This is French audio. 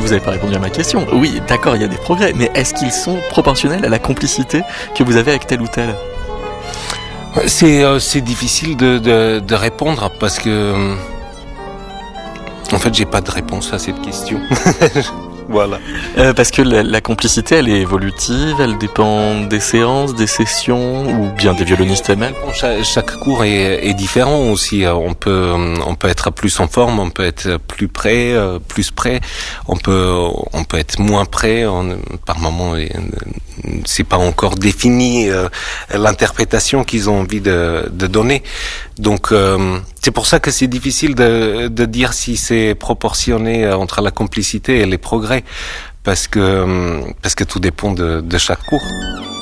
vous n'avez pas répondu à ma question. Oui, d'accord, il y a des progrès, mais est-ce qu'ils sont proportionnels à la complicité que vous avez avec tel ou tel ? C'est difficile de répondre parce que en fait j'ai pas de réponse à cette question. Voilà. Parce que la complicité, elle est évolutive, elle dépend des séances, des sessions, ou bien des violonistes eux-mêmes. Chaque cours est différent aussi. On peut être plus en forme, on peut être plus prêt, on peut être moins prêt. Par moment, c'est pas encore défini l'interprétation qu'ils ont envie de donner. Donc c'est pour ça que c'est difficile de dire si c'est proportionné entre la complicité et les progrès, parce que tout dépend de chaque cours.